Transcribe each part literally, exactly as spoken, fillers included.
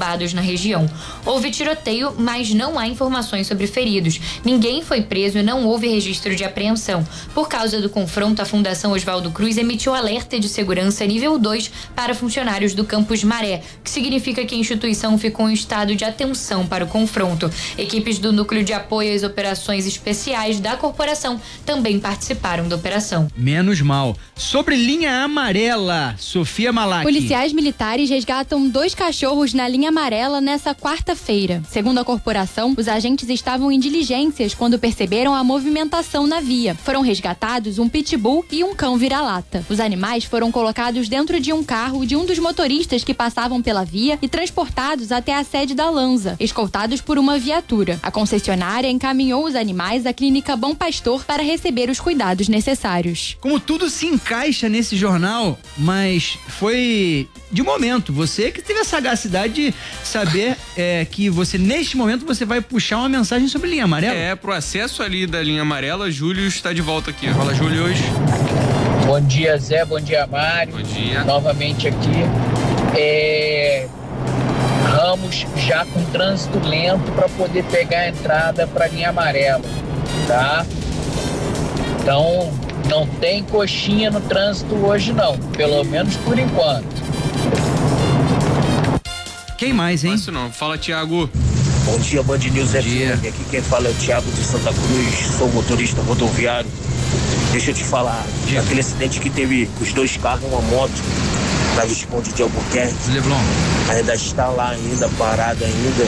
roubados na região. Houve tiroteio, mas não há informações sobre feridos. Ninguém foi preso e não houve registro de apreensão. Por causa do confronto, a Fundação Oswaldo Cruz emitiu alerta de segurança nível dois para funcionários do Campus Maré, que significa que a instituição ficou em estado de atenção para o confronto. Equipes do Núcleo de Apoio às Operações Especiais da corporação também participaram da operação. Menos mal. Sobre linha amarela, Sofia Malak. Policiais militares resgatam dois cachorros na linha amarela nessa quarta-feira. Segundo a corporação, os agentes estavam em diligências quando perceberam a movimentação na via. Foram resgatados um pitbull e um cão vira-lata. Os animais foram colocados dentro de um carro de um dos motoristas que passavam pela via e transportados até a sede da Lanza, escoltados por uma viatura. A concessionária encaminhou os animais à clínica Bom Pastor para receber os cuidados necessários. Como tudo se encaixa nesse jornal, mas foi de momento. Você que teve a sagacidade de saber é, que você, neste momento, você vai puxar uma mensagem sobre linha amarela. É, pro acesso ali da linha amarela, Júlio está de volta aqui. Fala, Júlio, hoje. Bom dia, Zé. Bom dia, Mário. Bom dia. Novamente aqui. É... Ramos já com trânsito lento para poder pegar a entrada para a linha amarela, tá? Então, não tem coxinha no trânsito hoje não, pelo menos por enquanto. Quem mais, hein? Não, não. Fala, Thiago. Bom dia, Band News F M. Aqui quem fala é o Thiago de Santa Cruz, sou motorista rodoviário. Deixa eu te falar, Diego. Aquele acidente que teve os dois carros, uma moto, na Visconde de Albuquerque, Leblon. ainda está lá ainda, parada ainda.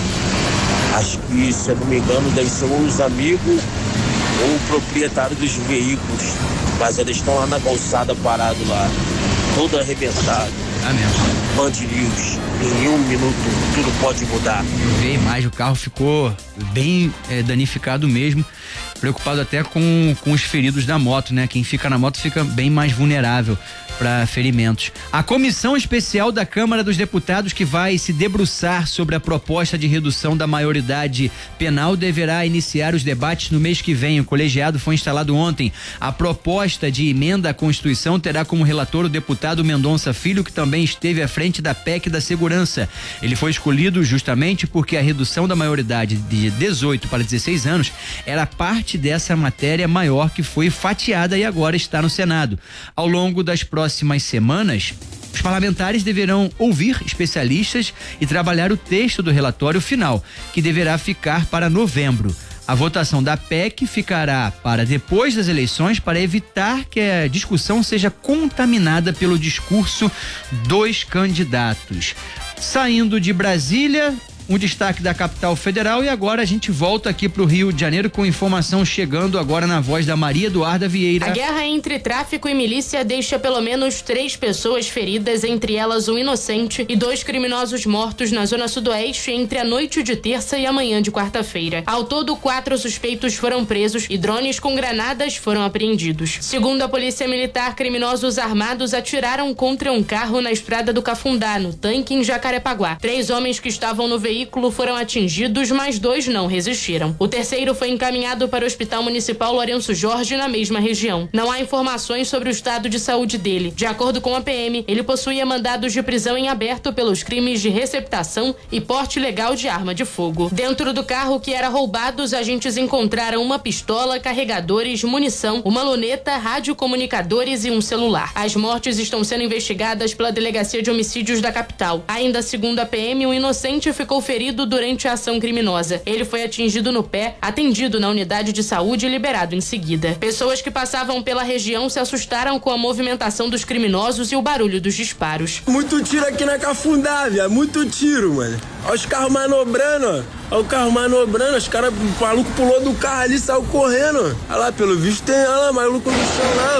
Acho que, se eu não me engano, deve ser ou os amigos ou o proprietário dos veículos, mas eles estão lá na calçada parado lá, todo arrebentado. Ah, mesmo. Band News, em um minuto tudo pode mudar. Eu vi a imagem, o carro ficou bem é, danificado mesmo, preocupado até com, com os feridos da moto, né? Quem fica na moto fica bem mais vulnerável para ferimentos. A comissão especial da Câmara dos Deputados, que vai se debruçar sobre a proposta de redução da maioridade penal, deverá iniciar os debates no mês que vem. O colegiado foi instalado ontem. A proposta de emenda à Constituição terá como relator o deputado Mendonça Filho, que também esteve à frente da P E C da Segurança. Ele foi escolhido justamente porque a redução da maioridade de dezoito para dezesseis anos era parte dessa matéria maior que foi fatiada e agora está no Senado. Ao longo das próximas semanas, os parlamentares deverão ouvir especialistas e trabalhar o texto do relatório final, que deverá ficar para novembro. A votação da P E C ficará para depois das eleições, para evitar que a discussão seja contaminada pelo discurso dos candidatos. Saindo de Brasília, um destaque da capital federal, e agora a gente volta aqui pro Rio de Janeiro com informação chegando agora na voz da Maria Eduarda Vieira. A guerra entre tráfico e milícia deixa pelo menos três pessoas feridas, entre elas um inocente e dois criminosos mortos na zona sudoeste entre a noite de terça e a manhã de quarta-feira. Ao todo, quatro suspeitos foram presos e drones com granadas foram apreendidos. Segundo a polícia militar, criminosos armados atiraram contra um carro na estrada do Cafundá, no Tanque, em Jacarepaguá. Três homens que estavam no veículo veículo foram atingidos, mas dois não resistiram. O terceiro foi encaminhado para o Hospital Municipal Lourenço Jorge, na mesma região. Não há informações sobre o estado de saúde dele. De acordo com a P M, ele possuía mandados de prisão em aberto pelos crimes de receptação e porte ilegal de arma de fogo. Dentro do carro que era roubado, os agentes encontraram uma pistola, carregadores, munição, uma luneta, radiocomunicadores e um celular. As mortes estão sendo investigadas pela Delegacia de Homicídios da capital. Ainda segundo a P M, um inocente ficou ferido durante a ação criminosa. Ele foi atingido no pé, atendido na unidade de saúde e liberado em seguida. Pessoas que passavam pela região se assustaram com a movimentação dos criminosos e o barulho dos disparos. Muito tiro aqui na Cafundá, viado. Muito tiro, mano. Olha os carros manobrando, ó. Olha o carro manobrando. Os caras, o maluco pulou do carro ali e saiu correndo. Olha lá, pelo visto tem, olha lá, maluco no chão lá,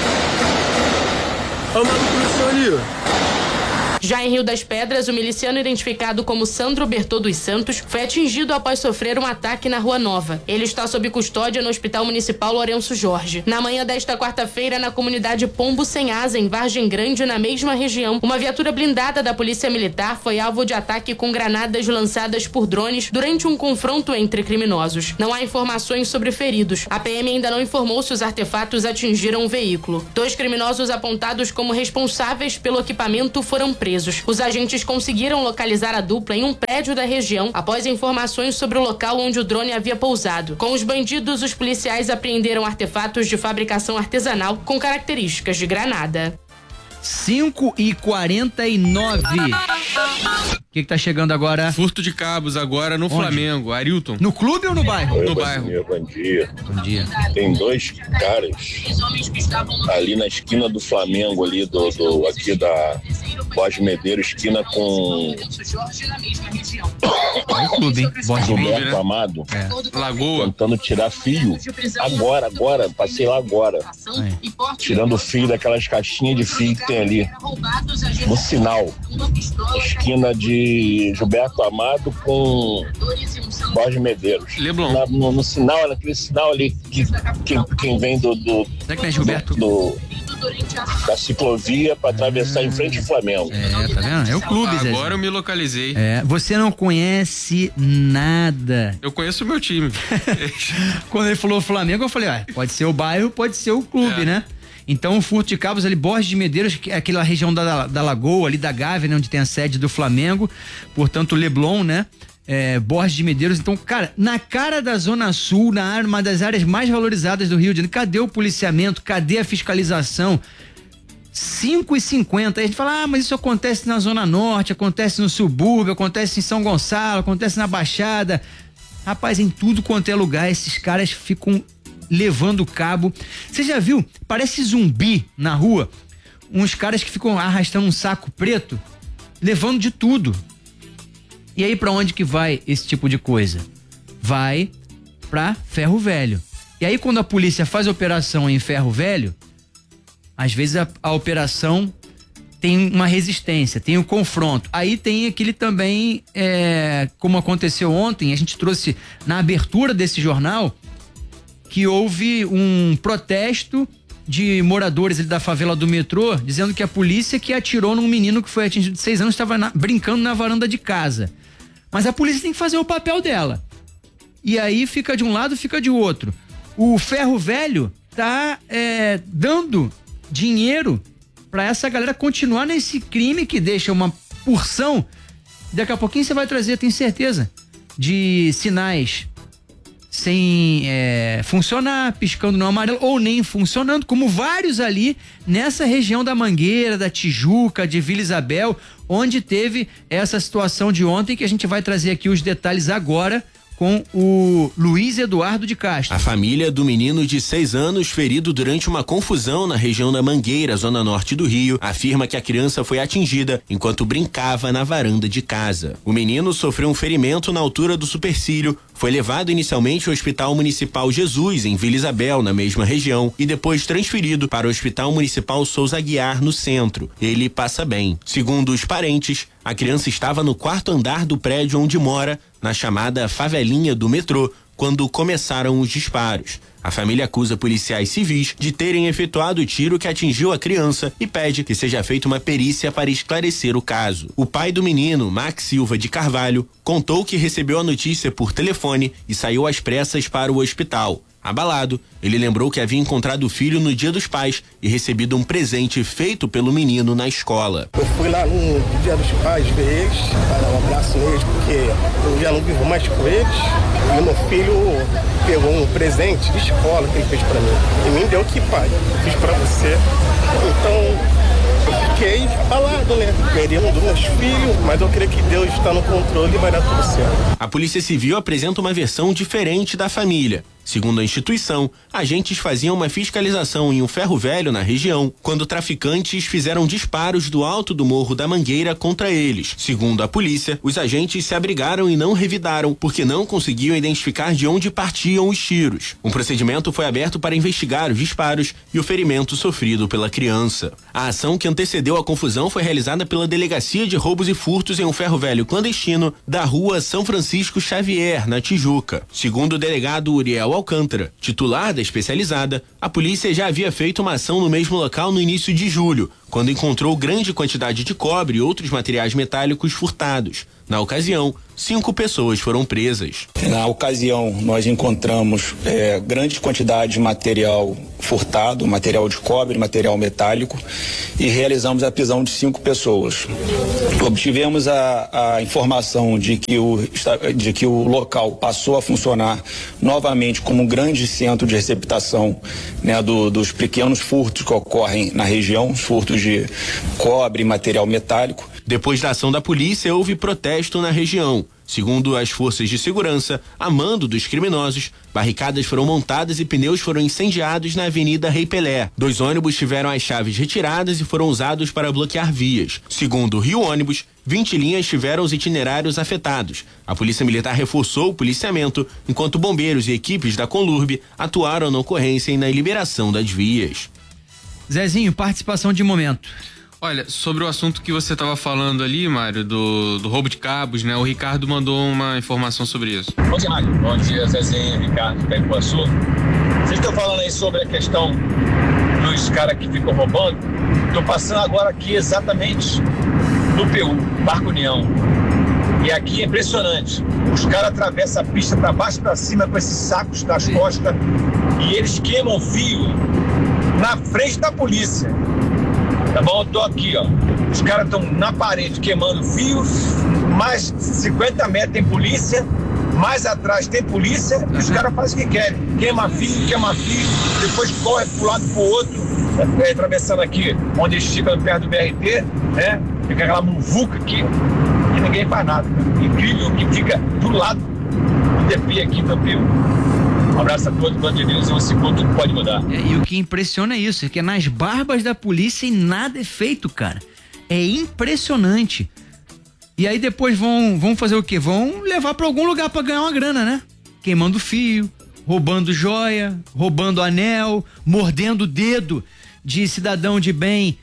ó. Olha o maluco no chão ali, ó. Já em Rio das Pedras, o miliciano identificado como Sandro Bertô dos Santos foi atingido após sofrer um ataque na Rua Nova. Ele está sob custódia no Hospital Municipal Lourenço Jorge. Na manhã desta quarta-feira, na comunidade Pombo Sem Asa, em Vargem Grande, na mesma região, uma viatura blindada da Polícia Militar foi alvo de ataque com granadas lançadas por drones durante um confronto entre criminosos. Não há informações sobre feridos. A P M ainda não informou se os artefatos atingiram o veículo. Dois criminosos apontados como responsáveis pelo equipamento foram presos. presos. Os agentes conseguiram localizar a dupla em um prédio da região após informações sobre o local onde o drone havia pousado. Com os bandidos, os policiais apreenderam artefatos de fabricação artesanal com características de granada. cinco e quarenta e nove. O que, que tá chegando agora? Furto de cabos agora no Onde? Flamengo. Arilton. No clube ou no bairro? Oi, No bom bairro. dia, bom dia. Bom dia. Tem dois caras ali na esquina do Flamengo, ali do, do aqui da Borges Medeiros, esquina com É o clube, hein? Borges Gilberto Medeiros. né? Amado, É. Lagoa. tentando tirar fio. Agora, agora, passei lá agora. Aí. Tirando o fio daquelas caixinhas de fio que tem ali. No sinal. Esquina de Gilberto Amado com Borges Medeiros. Leblon. Na- no, no sinal, naquele sinal ali que, que quem vem do, do, Será que não é Gilberto? do- da ciclovia para atravessar em frente ao Flamengo. É, tá vendo? É o clube, Zé. Agora eu me localizei. É, você não conhece nada. Eu conheço o meu time. Quando ele falou Flamengo, eu falei, ah, pode ser o bairro, pode ser o clube, É. né? Então, o furto de cabos ali, Borges de Medeiros, que é aquela região da, da Lagoa, ali da Gávea, né, onde tem a sede do Flamengo, portanto, Leblon, né? É, Borges de Medeiros. Então, cara, na cara da Zona Sul, na área, uma das áreas mais valorizadas do Rio de Janeiro, cadê o policiamento? Cadê a fiscalização? cinco e cinquenta, a gente fala, ah, mas isso acontece na Zona Norte, acontece no subúrbio, acontece em São Gonçalo, acontece na Baixada. Rapaz, em tudo quanto é lugar, esses caras ficam levando cabo. Você já viu? Parece zumbi na rua. Uns caras que ficam arrastando um saco preto, levando de tudo. E aí, pra onde que vai esse tipo de coisa? Vai pra Ferro Velho. E aí, quando a polícia faz operação em Ferro Velho, às vezes a, a operação tem uma resistência, tem um confronto. Aí tem aquele também, é, como aconteceu ontem, a gente trouxe na abertura desse jornal, que houve um protesto de moradores ali da favela do metrô, dizendo que a polícia que atirou num menino que foi atingido de seis anos estava na, brincando na varanda de casa. Mas a polícia tem que fazer o papel dela. E aí fica de um lado, fica de outro. O Ferro Velho tá é, dando dinheiro para essa galera continuar nesse crime que deixa uma porção. Daqui a pouquinho você vai trazer, tenho certeza, de sinais sem é, funcionar, piscando no amarelo ou nem funcionando, como vários ali nessa região da Mangueira, da Tijuca, de Vila Isabel, onde teve essa situação de ontem, que a gente vai trazer aqui os detalhes agora com o Luiz Eduardo de Castro. A família do menino de seis anos, ferido durante uma confusão na região da Mangueira, zona norte do Rio, afirma que a criança foi atingida enquanto brincava na varanda de casa. O menino sofreu um ferimento na altura do supercílio, foi levado inicialmente ao Hospital Municipal Jesus, em Vila Isabel, na mesma região, e depois transferido para o Hospital Municipal Souza Aguiar, no centro. Ele passa bem. Segundo os parentes, a criança estava no quarto andar do prédio onde mora, na chamada favelinha do metrô, quando começaram os disparos. A família acusa policiais civis de terem efetuado o tiro que atingiu a criança e pede que seja feita uma perícia para esclarecer o caso. O pai do menino, Max Silva de Carvalho, contou que recebeu a notícia por telefone e saiu às pressas para o hospital. Abalado, ele lembrou que havia encontrado o filho no Dia dos Pais e recebido um presente feito pelo menino na escola. Eu fui lá no Dia dos Pais ver eles, para dar um abraço neles, porque eu já não vivo mais com eles. E meu filho pegou um presente de escola que ele fez para mim. E me deu que, pai, eu fiz para você. Então, eu fiquei abalado, né? Perdi um dos meus filhos, mas eu creio que Deus está no controle e vai dar tudo certo. A Polícia Civil apresenta uma versão diferente da família. Segundo a instituição, agentes faziam uma fiscalização em um ferro velho na região, quando traficantes fizeram disparos do alto do Morro da Mangueira contra eles. Segundo a polícia, os agentes se abrigaram e não revidaram, porque não conseguiam identificar de onde partiam os tiros. Um procedimento foi aberto para investigar os disparos e o ferimento sofrido pela criança. A ação que antecedeu a confusão foi realizada pela Delegacia de Roubos e Furtos em um ferro velho clandestino da rua São Francisco Xavier, na Tijuca. Segundo o delegado Uriel Alcântara, titular da especializada, a polícia já havia feito uma ação no mesmo local no início de julho, quando encontrou grande quantidade de cobre e outros materiais metálicos furtados. Na ocasião, cinco pessoas foram presas. Na ocasião, nós encontramos é, grande quantidade de material furtado, material de cobre, material metálico, e realizamos a prisão de cinco pessoas. Obtivemos a, a informação de que, o, de que o local passou a funcionar novamente como um grande centro de receptação, né, do, dos pequenos furtos que ocorrem na região, os furtos de cobre e material metálico. Depois da ação da polícia, houve protesto na região. Segundo as forças de segurança, a mando dos criminosos, barricadas foram montadas e pneus foram incendiados na Avenida Rei Pelé. Dois ônibus tiveram as chaves retiradas e foram usados para bloquear vias. Segundo o Rio Ônibus, vinte linhas tiveram os itinerários afetados. A Polícia Militar reforçou o policiamento, enquanto bombeiros e equipes da Conlurb atuaram na ocorrência e na liberação das vias. Zezinho, participação de momento. Olha, sobre o assunto que você estava falando ali, Mário, do, do roubo de cabos, né? O Ricardo mandou uma informação sobre isso. Bom dia, Mário. Bom dia, Zezinho, Ricardo, Pé-Iguaçu. Vocês estão falando aí sobre a questão dos caras que ficam roubando. Estou passando agora aqui exatamente no P U, Parque União. E aqui é impressionante. Os caras atravessam a pista para baixo e para cima com esses sacos nas costas e eles queimam fio na frente da polícia. Tá bom? Eu tô aqui, ó. Os caras estão na parede queimando fio, mais cinquenta metros tem polícia, mais atrás tem polícia, e os caras fazem o que querem. Queima fio, queima fio, depois corre pro lado pro outro, é, atravessando aqui, onde eles ficam perto do B R T, né? Fica aquela muvuca aqui, e ninguém faz nada. Incrível que fica do lado do D P aqui do P U. Um abraço a todos, Band News, e um segundo tudo pode mudar. É, e o que impressiona é isso, é que é nas barbas da polícia e nada é feito, cara. É impressionante. E aí depois vão, vão fazer o quê? Vão levar pra algum lugar pra ganhar uma grana, né? Queimando fio, roubando joia, roubando anel, mordendo o dedo de cidadão de bem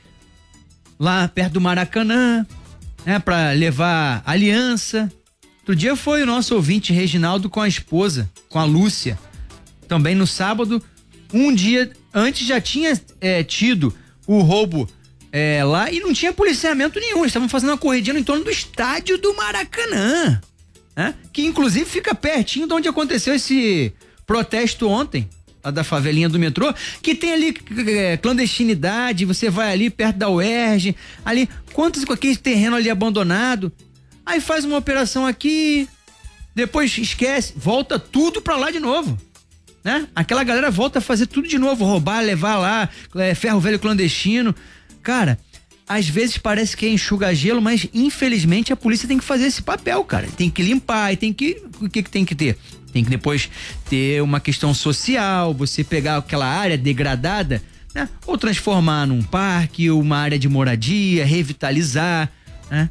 lá perto do Maracanã, né? Pra levar aliança. Outro dia foi o nosso ouvinte Reginaldo com a esposa, com a Lúcia. Também no sábado, um dia antes já tinha é, tido o roubo é, lá e não tinha policiamento nenhum. Eles estavam fazendo uma corridinha em torno do estádio do Maracanã, né? Que inclusive fica pertinho de onde aconteceu esse protesto ontem, lá da favelinha do metrô, que tem ali é, clandestinidade, você vai ali perto da U E R J, ali, quantos com aquele terreno ali abandonado, aí faz uma operação aqui, depois esquece, volta tudo pra lá de novo. Né? Aquela galera volta a fazer tudo de novo, roubar, levar lá, é, ferro velho clandestino. Cara, às vezes parece que é enxuga gelo, mas infelizmente a polícia tem que fazer esse papel, cara. Tem que limpar e tem que... O que que tem que ter? Tem que depois ter uma questão social, você pegar aquela área degradada, né? Ou transformar num parque, uma área de moradia, revitalizar, né?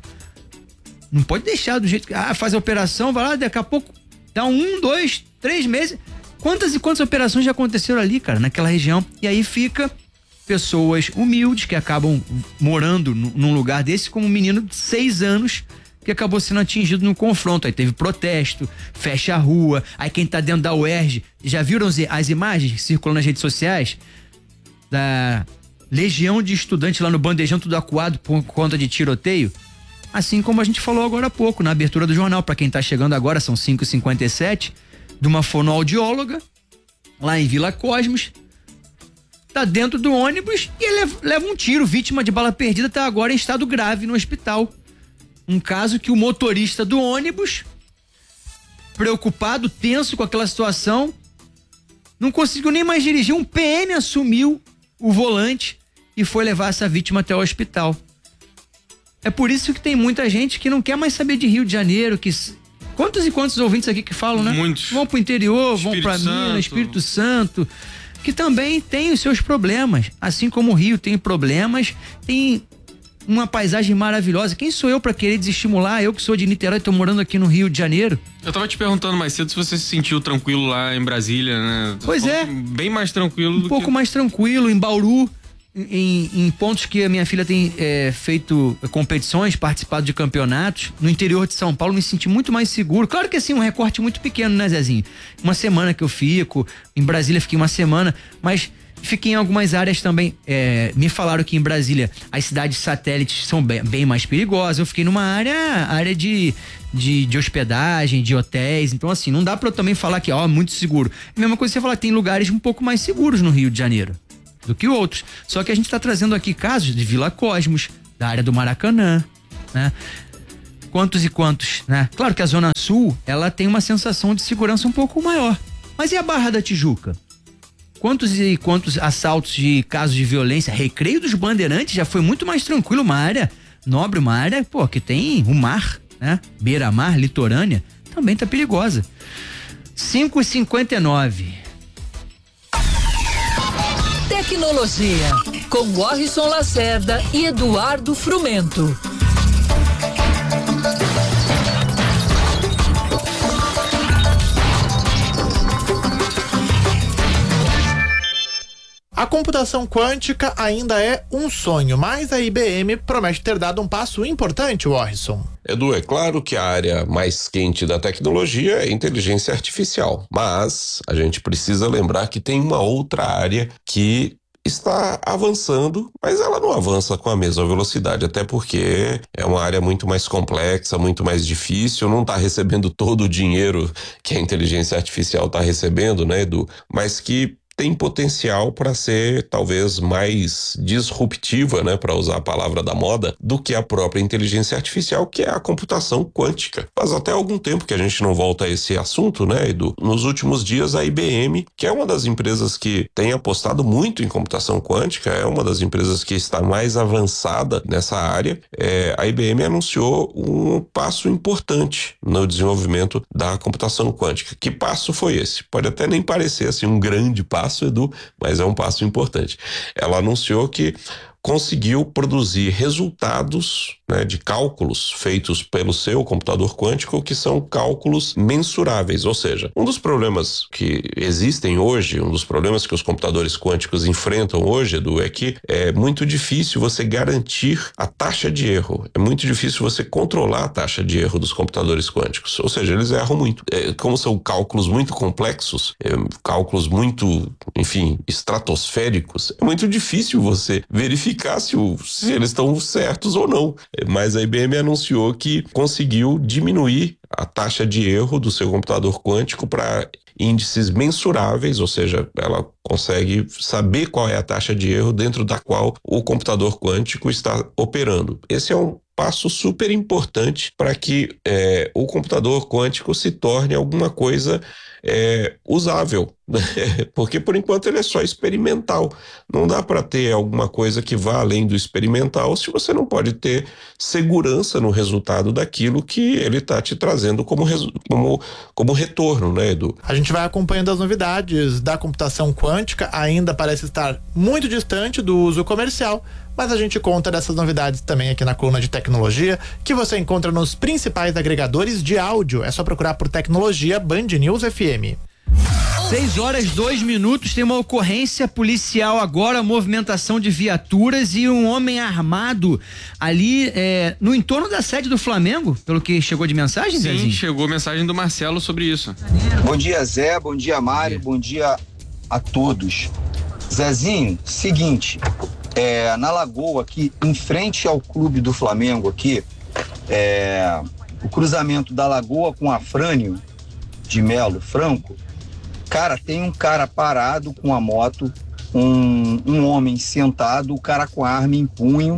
Não pode deixar do jeito que... Ah, faz a operação, vai lá, daqui a pouco dá um, dois, três meses... Quantas e quantas operações já aconteceram ali, cara, naquela região? E aí fica pessoas humildes que acabam morando num lugar desse, como um menino de seis anos que acabou sendo atingido no confronto. Aí teve protesto, fecha a rua, aí quem tá dentro da U E R J, já viram as imagens que circulam nas redes sociais? Da legião de estudantes lá no bandejão tudo acuado por conta de tiroteio? Assim como a gente falou agora há pouco, na abertura do jornal, para quem tá chegando agora, são cinco e cinquenta e sete, de uma fonoaudióloga, lá em Vila Cosmos, tá dentro do ônibus e ele leva, leva um tiro, vítima de bala perdida, tá agora em estado grave no hospital. Um caso que o motorista do ônibus, preocupado, tenso com aquela situação, não conseguiu nem mais dirigir, um P M assumiu o volante e foi levar essa vítima até o hospital. É por isso que tem muita gente que não quer mais saber de Rio de Janeiro, que... Quantos e quantos ouvintes aqui que falam, né? Muitos. Vão pro interior, Espírito vão pra Minas, Espírito Santo, que também tem os seus problemas. Assim como o Rio tem problemas, tem uma paisagem maravilhosa. Quem sou eu pra querer desestimular? Eu que sou de Niterói, tô morando aqui no Rio de Janeiro. Eu tava te perguntando mais cedo se você se sentiu tranquilo lá em Brasília, né? Pois é. Bem mais tranquilo. Um do pouco que... mais tranquilo, em Bauru. Em, em pontos que a minha filha tem é, feito competições, participado de campeonatos, no interior de São Paulo me senti muito mais seguro. Claro que assim, um recorte muito pequeno, né, Zezinho? Uma semana que eu fico, em Brasília fiquei uma semana, mas fiquei em algumas áreas também. É, me falaram que em Brasília as cidades satélites são bem, bem mais perigosas. Eu fiquei numa área, área de de, de hospedagem, de hotéis. Então, assim, não dá pra eu também falar que, ó, muito seguro. É a mesma coisa que você falar que tem lugares um pouco mais seguros no Rio de Janeiro do que outros. Só que a gente tá trazendo aqui casos de Vila Cosmos, da área do Maracanã, né? Quantos e quantos, né? Claro que a Zona Sul, ela tem uma sensação de segurança um pouco maior. Mas e a Barra da Tijuca? Quantos e quantos assaltos de casos de violência? Recreio dos Bandeirantes já foi muito mais tranquilo, uma área nobre, uma área, pô, que tem o mar, né? Beira-mar, litorânea, também tá perigosa. cinco e cinquenta e nove. Tecnologia, com Warrison Lacerda e Eduardo Frumento. A computação quântica ainda é um sonho, mas a I B M promete ter dado um passo importante, Warrison. Edu, é claro que a área mais quente da tecnologia é a inteligência artificial, mas a gente precisa lembrar que tem uma outra área que está avançando, mas ela não avança com a mesma velocidade, até porque é uma área muito mais complexa, muito mais difícil, não está recebendo todo o dinheiro que a inteligência artificial está recebendo, né, Edu? Mas que tem potencial para ser talvez mais disruptiva, né, para usar a palavra da moda, do que a própria inteligência artificial, que é a computação quântica. Faz até algum tempo que a gente não volta a esse assunto, né, Edu? Nos últimos dias, a I B M, que é uma das empresas que tem apostado muito em computação quântica, é uma das empresas que está mais avançada nessa área, é, a I B M anunciou um passo importante no desenvolvimento da computação quântica. Que passo foi esse? Pode até nem parecer assim um grande passo, passo, Edu, mas é um passo importante. Ela anunciou que conseguiu produzir resultados, né, de cálculos feitos pelo seu computador quântico, que são cálculos mensuráveis, ou seja, um dos problemas que existem hoje, um dos problemas que os computadores quânticos enfrentam hoje, Edu, é que é muito difícil você garantir a taxa de erro, é muito difícil você controlar a taxa de erro dos computadores quânticos, ou seja, eles erram muito. É, como são cálculos muito complexos, é, cálculos muito, enfim, estratosféricos, é muito difícil você verificar Se, o, se eles estão certos ou não. Mas a I B M anunciou que conseguiu diminuir a taxa de erro do seu computador quântico para índices mensuráveis, ou seja, ela consegue saber qual é a taxa de erro dentro da qual o computador quântico está operando. Esse é um passo super importante para que é, o computador quântico se torne alguma coisa é, usável, porque por enquanto ele é só experimental. Não dá para ter alguma coisa que vá além do experimental se você não pode ter segurança no resultado daquilo que ele está te trazendo como, como, como retorno, né, Edu? A gente vai acompanhando as novidades da computação quântica, ainda parece estar muito distante do uso comercial, mas a gente conta dessas novidades também aqui na coluna de tecnologia, que você encontra nos principais agregadores de áudio. É só procurar por Tecnologia Band News F M. seis horas, dois minutos, tem uma ocorrência policial agora, movimentação de viaturas e um homem armado ali é, no entorno da sede do Flamengo, pelo que chegou de mensagem, Sim, Zezinho? chegou mensagem do Marcelo sobre isso. Bom dia, Zé, bom dia, Mário, bom dia a todos. Zezinho, seguinte, é, na Lagoa aqui, em frente ao clube do Flamengo aqui, é, o cruzamento da Lagoa com Afrânio de Melo Franco, cara, tem um cara parado com a moto, um, um homem sentado, o cara com a arma em punho.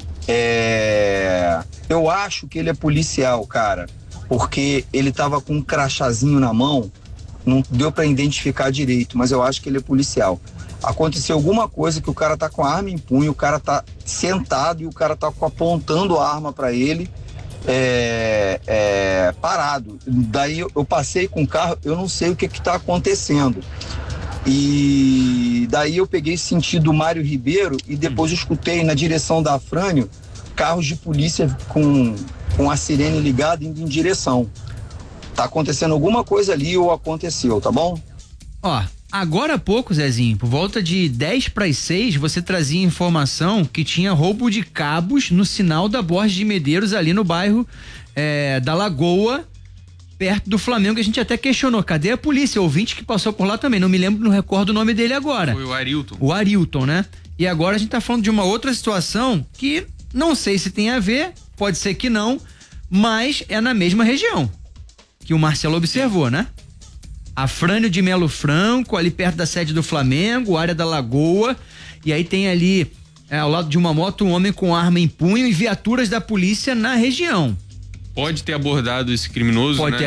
É, eu acho que ele é policial, cara, porque ele tava com um crachazinho na mão, não deu para identificar direito, mas eu acho que ele é policial. Aconteceu alguma coisa que o cara tá com a arma em punho, o cara tá sentado e o cara tá apontando a arma para ele. É, é, parado. Daí eu, eu passei com o carro, eu não sei o que que tá acontecendo. E daí eu peguei sentido Mário Ribeiro e depois eu escutei na direção da Afrânio carros de polícia com, com a sirene ligada indo em direção. Tá acontecendo alguma coisa ali ou aconteceu, tá bom? Ó, agora há pouco, Zezinho, por volta de dez para as seis, você trazia informação que tinha roubo de cabos no sinal da Borges de Medeiros, ali no bairro é, da Lagoa, perto do Flamengo. A gente até questionou, cadê a polícia? O ouvinte que passou por lá também, não me lembro, não recordo o nome dele agora. Foi o Arilton. O Arilton, né? E agora a gente tá falando de uma outra situação que não sei se tem a ver, pode ser que não, mas é na mesma região que o Marcelo observou, né? Afrânio de Melo Franco, ali perto da sede do Flamengo, área da Lagoa, e aí tem ali, é, ao lado de uma moto, um homem com arma em punho e viaturas da polícia na região. Pode ter abordado esse criminoso, Pode né? ter